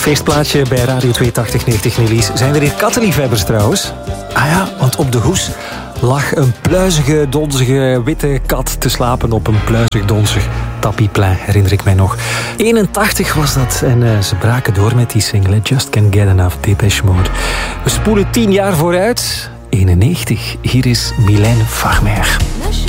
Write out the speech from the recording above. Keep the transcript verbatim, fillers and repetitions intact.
Feestplaatje bij Radio tweehonderdtachtig negentig, Nelly's. Zijn er hier kattenliefhebbers trouwens? Ah ja, want op de hoes lag een pluizige, donzige, witte kat te slapen op een pluizig, donzig tapijplein, herinner ik mij nog. eenentachtig was dat en uh, ze braken door met die single Just Can't Get Enough, Depeche Mode. We spoelen tien jaar vooruit, eenennegentig. Hier is Mylène Farmer.